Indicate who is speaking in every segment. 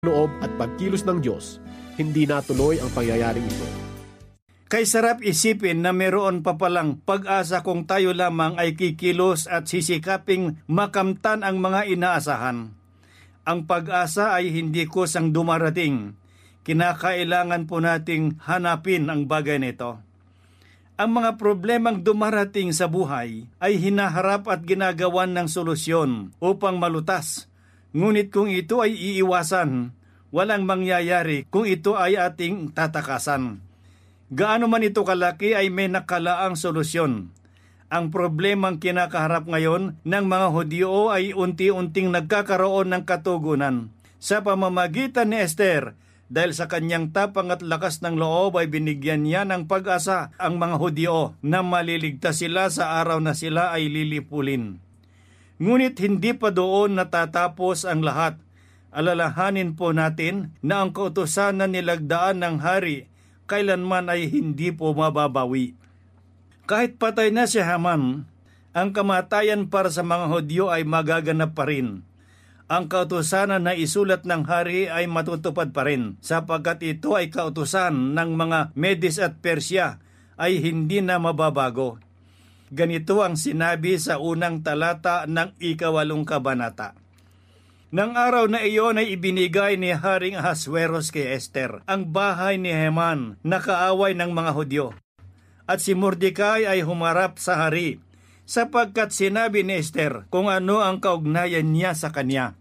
Speaker 1: loob at pagkilos ng Diyos, hindi natuloy ang pangyayaring ito.
Speaker 2: Kay sarap isipin na meron pa palang pag-asa kung tayo lamang ay kikilos at sisikaping makamtan ang mga inaasahan. Ang pag-asa ay hindi kusang dumarating. Kinakailangan po nating hanapin ang bagay nito. Ang mga problemang dumarating sa buhay ay hinaharap at ginagawan ng solusyon upang malutas. Ngunit kung ito ay iiwasan, walang mangyayari kung ito ay ating tatakasan. Gaano man ito kalaki ay may nakalaang solusyon. Ang problemang kinakaharap ngayon ng mga Hudyo ay unti-unting nagkakaroon ng katugunan. Sa pamamagitan ni Esther, dahil sa kanyang tapang at lakas ng loob ay binigyan niya ng pag-asa ang mga Hudyo na maliligtas sila sa araw na sila ay lilipulin. Ngunit hindi pa doon natatapos ang lahat. Alalahanin po natin na ang kautusan na nilagdaan ng hari kailanman ay hindi po mababawi. Kahit patay na si Haman, ang kamatayan para sa mga Hudyo ay magaganap pa rin. Ang kautusan na isulat ng hari ay matutupad pa rin sapagkat ito ay kautusan ng mga Medes at Persya ay hindi na mababago. Ganito ang sinabi sa unang talata ng 8 kabanata. Nang araw na iyon ay ibinigay ni Haring Ahasuerus kay Esther ang bahay ni Haman na kaaway ng mga Hudyo. At si Mordecai ay humarap sa hari sapagkat sinabi ni Esther kung ano ang kaugnayan niya sa kanya.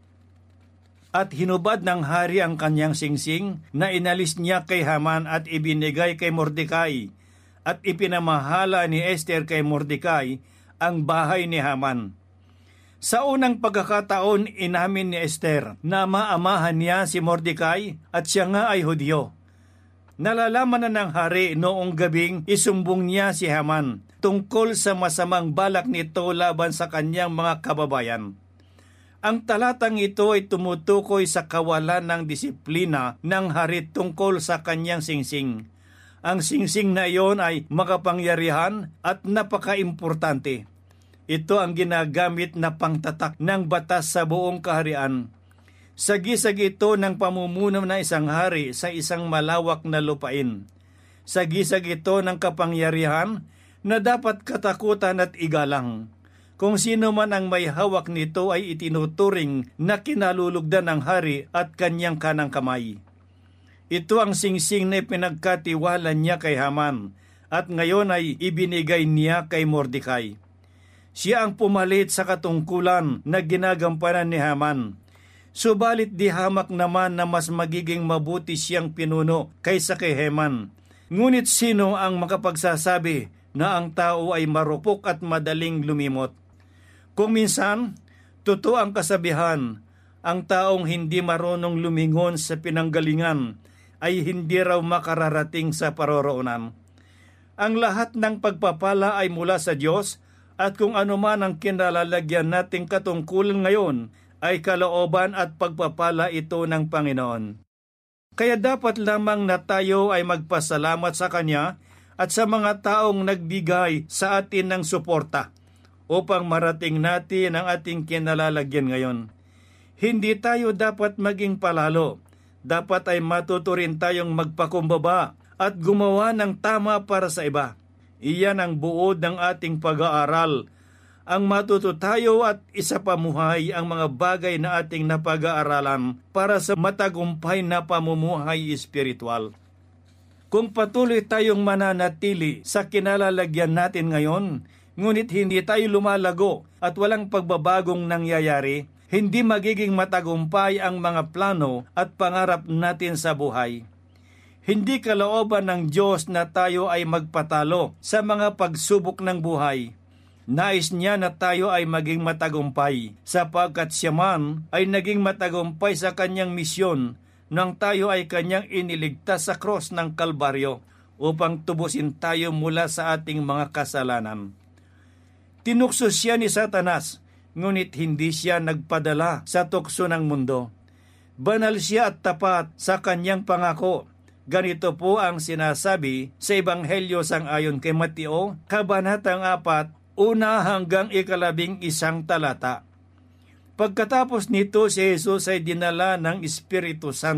Speaker 2: At hinubad ng hari ang kanyang singsing na inalis niya kay Haman at ibinigay kay Mordecai. At ipinamahala ni Esther kay Mordecai ang bahay ni Haman. Sa unang pagkakataon, inamin ni Esther na maamahan niya si Mordecai at siya nga ay Hudyo. Nalalaman na ng hari noong gabing isumbong niya si Haman tungkol sa masamang balak nito laban sa kanyang mga kababayan. Ang talatang ito ay tumutukoy sa kawalan ng disiplina ng hari tungkol sa kanyang singsing. Ang singsing na iyon ay makapangyarihan at napaka-importante. Ito ang ginagamit na pangtatak ng batas sa buong kaharian. Sagisag ito ng pamumuno ng isang hari sa isang malawak na lupain. Sagisag ito ng kapangyarihan na dapat katakutan at igalang. Kung sino man ang may hawak nito ay itinuturing na kinalulugdan ng hari at kanyang kanang kamay. Ito ang singsing na pinagkatiwala niya kay Haman at ngayon ay ibinigay niya kay Mordecai. Siya ang pumalit sa katungkulan na ginagampanan ni Haman. Subalit di hamak naman na mas magiging mabuti siyang pinuno kaysa kay Haman. Ngunit sino ang makapagsasabi na ang tao ay marupok at madaling lumimot? Kung minsan, totoo ang kasabihan, ang taong hindi marunong lumingon sa pinanggalingan ay hindi raw makararating sa paroroonan. Ang lahat ng pagpapala ay mula sa Diyos at kung ano man ang kinalalagyan nating katungkulan ngayon ay kalooban at pagpapala ito ng Panginoon. Kaya dapat lamang na tayo ay magpasalamat sa Kanya at sa mga taong nagbigay sa atin ng suporta upang marating natin ang ating kinalalagyan ngayon. Hindi tayo dapat maging palalo. Dapat ay matuto rin tayong magpakumbaba at gumawa ng tama para sa iba. Iyan ang buod ng ating pag-aaral. Ang matuto tayo at isapamuhay ang mga bagay na ating napag-aaralan para sa matagumpay na pamumuhay espiritual. Kung patuloy tayong mananatili sa kinalalagyan natin ngayon, ngunit hindi tayo lumalago at walang pagbabagong nangyayari, hindi magiging matagumpay ang mga plano at pangarap natin sa buhay. Hindi kalooban ng Diyos na tayo ay magpatalo sa mga pagsubok ng buhay. Nais niya na tayo ay maging matagumpay sapagkat siya man ay naging matagumpay sa kanyang misyon nang tayo ay kanyang iniligtas sa krus ng Kalbaryo upang tubusin tayo mula sa ating mga kasalanan. Tinukso siya ni Satanas, ngunit hindi siya nagpadala sa tukso ng mundo. Banal siya at tapat sa kanyang pangako. Ganito po ang sinasabi sa Ebanghelyo sang-ayon kay Mateo, Kabanatang 4, 1 hanggang 11 talata. Pagkatapos nito si Jesus ay dinala ng Espiritu Santo